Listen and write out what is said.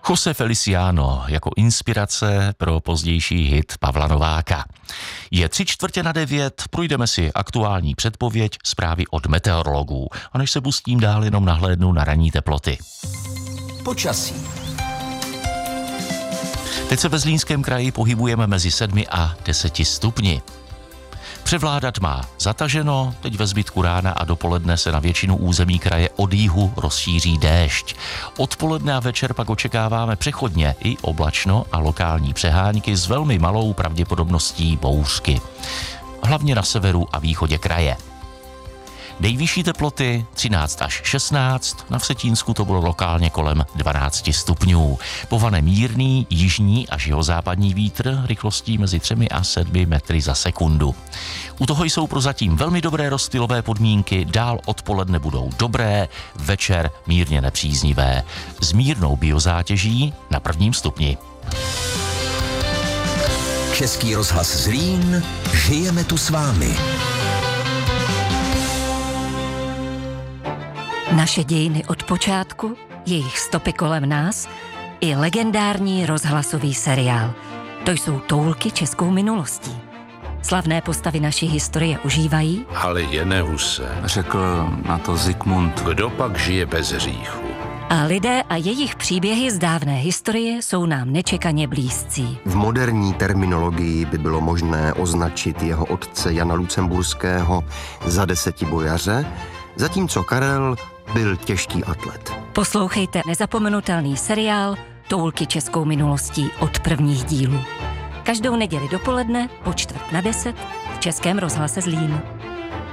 Jose Feliciano jako inspirace pro pozdější hit Pavla Nováka. Je 8:45, projdeme si aktuální předpověď, zprávy od meteorologů. A než se pustím dál, jenom nahlédnu na ranní teploty. Počasí. Teď se ve Zlínském kraji pohybujeme mezi 7 a 10 stupni. Převládat má zataženo, teď ve zbytku rána a dopoledne se na většinu území kraje od jihu rozšíří déšť. Odpoledne a večer pak očekáváme přechodně i oblačno a lokální přehánky s velmi malou pravděpodobností bouřky. Hlavně na severu a východě kraje. Nejvyšší teploty 13 až 16, na Vsetínsku to bylo lokálně kolem 12 stupňů. Povane mírný jižní až jihozápadní vítr rychlostí mezi 3 a 7 metry za sekundu. U toho jsou prozatím velmi dobré rozptylové podmínky, dál odpoledne budou dobré, večer mírně nepříznivé. S mírnou biozátěží na 1. stupni. Český rozhlas Zlín, žijeme tu s vámi. Naše dějiny od počátku, jejich stopy kolem nás i legendární rozhlasový seriál. To jsou toulky českou minulostí. Slavné postavy naší historie užívají, ale je Huse. Řekl na to Zikmund. Kdo pak žije bez hříchu? a lidé a jejich příběhy z dávné historie jsou nám nečekaně blízcí. V moderní terminologii by bylo možné označit jeho otce Jana Lucemburského za desetibojaře, zatímco Karel byl těžký atlet. Poslouchejte nezapomenutelný seriál Toulky českou minulostí od prvních dílů. Každou neděli dopoledne po 9:45 v Českém rozhlase Zlín.